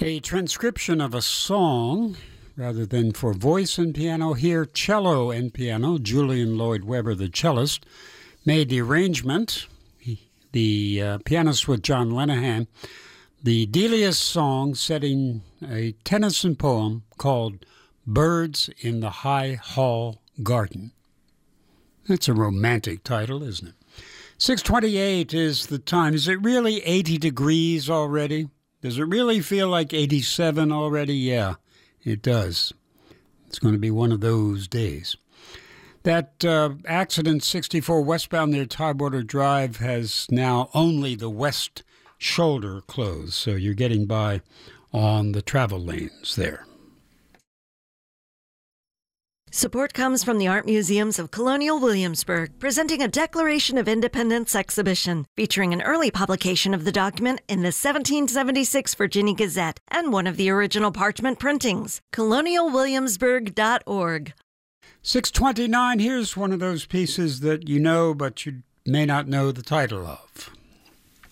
A transcription of a song, rather than for voice and piano, here cello and piano. Julian Lloyd Webber, the cellist, made the arrangement. The pianist with John Lenihan. The Delius song setting a Tennyson poem called Birds in the High Hall Garden. That's a romantic title, isn't it? 6:28 is the time. Is it really 80 degrees already? Does it really feel like 87 already? Yeah, it does. It's going to be one of those days. That accident 64 westbound near Tidewater Drive has now only the west shoulder closed, so you're getting by on the travel lanes there. Support comes from the Art Museums of Colonial Williamsburg, presenting a Declaration of Independence exhibition featuring an early publication of the document in the 1776 Virginia Gazette and one of the original parchment printings. colonialwilliamsburg.org. 6:29, here's one of those pieces that you know, but you may not know the title of.